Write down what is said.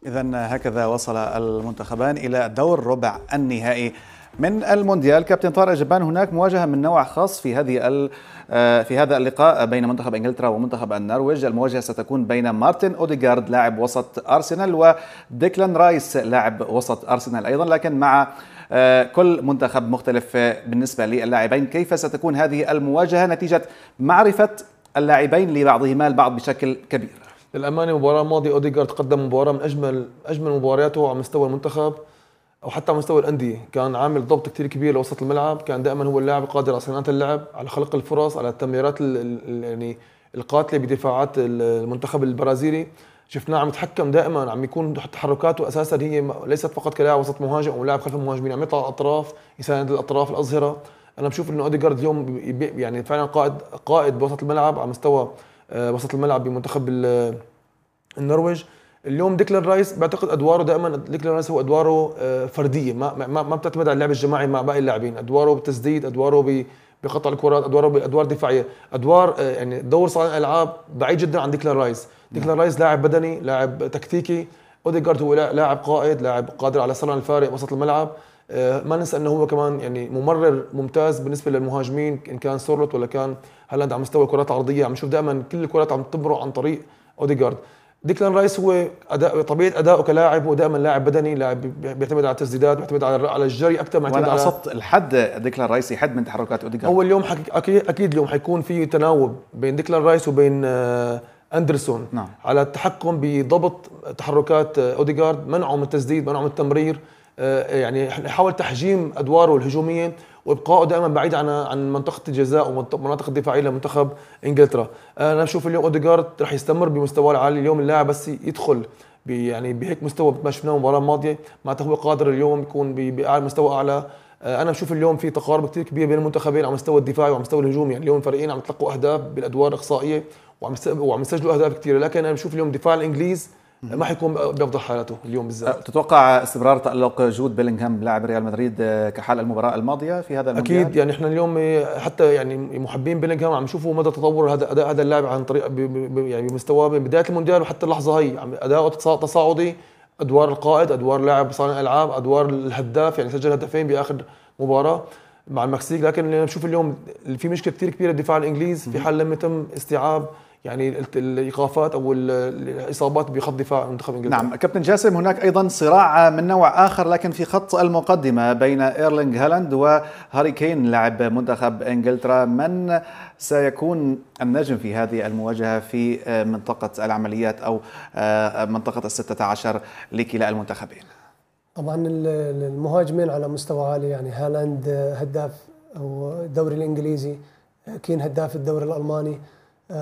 إذن هكذا وصل المنتخبان إلى دور ربع النهائي من المونديال. كابتن طارق جبان، هناك مواجهة من نوع خاص في هذا اللقاء بين منتخب انجلترا ومنتخب النرويج. المواجهة ستكون بين مارتن اوديغارد لاعب وسط ارسنال وديكلان رايس لاعب وسط ارسنال ايضا، لكن مع كل منتخب مختلف بالنسبة للاعبين. كيف ستكون هذه المواجهة نتيجة معرفة اللاعبين لبعضهما البعض بشكل كبير؟ للأمانة المباراة الماضية أوديغارد قدم مباراة من أجمل مبارياته على مستوى المنتخب أو حتى على مستوى الأندية. كان عامل ضبط كتير كبير لوسط الملعب، كان دائما هو اللاعب القادر على صناعة اللعب، على خلق الفرص، على التمريرات يعني القاتلة بدفاعات المنتخب البرازيلي. شفناه عم يتحكم دائما، عم يكون تحركاته أساسا هي ليست فقط كلاعب وسط مهاجم أو لاعب خلف المهاجمين، عم يطلع على الأطراف يساند الأطراف الأظهرة. أنا بشوف إنه أوديغارد اليوم يعني فعلا قائد بوسط الملعب على مستوى وسط الملعب بمنتخب النرويج. اليوم ديكلان رايس بعتقد ادواره دائما، ديكلان رايس هو ادواره فرديه، ما بتعتمد على اللعب الجماعي مع باقي اللاعبين. ادواره بالتسديد، ادواره بقطع الكرات، ادواره بادوار دفاعيه، ادوار يعني دور صانع الالعاب بعيد جدا عن ديكلان رايس. ديكلان رايس لاعب بدني، لاعب تكتيكي. اوديغارد هو لاعب قائد، لاعب قادر على صنع الفارق وسط الملعب. ما ننسى انه هو كمان يعني ممرر ممتاز بالنسبه للمهاجمين، ان كان سورلوت ولا كان هالاند على مستوى الكرات العرضيه. عم نشوف دائما كل الكرات عم تمرق عن طريق اوديغارد. ديكلان رايس هو طبيعه اداؤه كلاعب هو دائما لاعب بدني، لاعب بيعتمد على التسديدات، بيعتمد على الجري اكثر ما وانا قصدت الحد ديكلان رايس يحد من تحركات اوديغارد. هو اليوم اكيد اليوم حيكون في تناوب بين ديكلان رايس وبين اندرسون. نعم. على التحكم بضبط تحركات اوديغارد، منعه من التسديد، منعه من التمرير، يعني يحاول تحجيم ادواره الهجوميه وابقائه دائما بعيد عن منطقه الجزاء ومناطق الدفاعيه لمنتخب انجلترا. انا بشوف اليوم اوديغارد رح يستمر بمستواه العالي. اليوم اللاعب بس يدخل يعني بهيك مستوى ما شفناه المباراه الماضيه، معناته هو قادر اليوم يكون باعلى مستوى اعلى. انا بشوف اليوم في تقارب كثير كبير بين المنتخبين على مستوى الدفاعي وعلى مستوى الهجوم. يعني اليوم الفريقين عم يتلقوا اهداف بالادوار الاقصائيه وعم يسجلوا اهداف كثيره، لكن انا بشوف اليوم دفاع الانجليز ما حيكون بافضل حالاته اليوم بالذات. تتوقع استمرار تألق جود بيلينغهام لاعب ريال مدريد كحال المباراة الماضية في هذا المونديال؟ اكيد، يعني احنا اليوم حتى يعني محبين بيلينغهام عم نشوفوا مدى تطور هذا اللاعب عن طريق يعني بمستواه من بدايه المونديال وحتى اللحظه هي. اداؤه تصاعدي، ادوار القائد، ادوار لاعب صانع العاب، ادوار الهداف، يعني سجل هدفين باخر مباراه مع المكسيك. لكن اللي بشوف اليوم في مشكله كثير كبيره بالدفاع الانجليزي في حال لم يتم استيعاب يعني الايقافات او الاصابات بخط دفاع منتخب انجلترا. نعم كابتن جاسم، هناك ايضا صراع من نوع اخر لكن في خط المقدمه بين ايرلينغ هالاند وهاري كين لاعب منتخب انجلترا. من سيكون النجم في هذه المواجهه في منطقه العمليات او منطقه ال16 لكلا المنتخبين؟ طبعا المهاجمين على مستوى عالي، يعني هالاند هداف او الدوري الانجليزي، كين هداف الدوري الالماني.